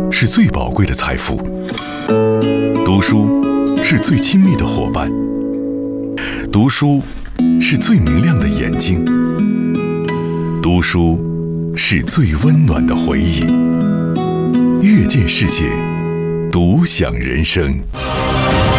是最宝贵的财富，读书是最亲密的伙伴，读书是最明亮的眼睛，读书是最温暖的回忆。阅见世界，独享人生。